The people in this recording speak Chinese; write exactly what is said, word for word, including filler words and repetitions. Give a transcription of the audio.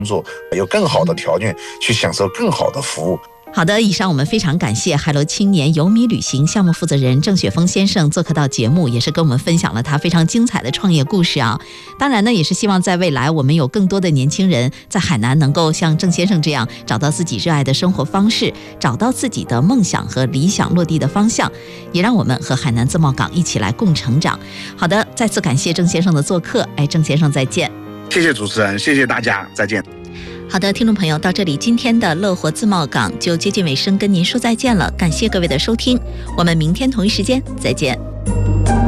作，有更好的条件去享受更好的服务。 好的，以上我们非常感谢海螺青年游米旅行项目负责人郑雪峰先生做客到节目，也是跟我们分享了他非常精彩的创业故事啊。当然呢，也是希望在未来我们有更多的年轻人在海南能够像郑先生这样找到自己热爱的生活方式，找到自己的梦想和理想落地的方向，也让我们和海南自贸港一起来共成长。好的，再次感谢郑先生的做客，哎，郑先生再见。 谢谢主持人，谢谢大家，再见。 好的，听众朋友，到这里今天的乐活自贸港就接近尾声，跟您说再见了。感谢各位的收听，我们明天同一时间再见。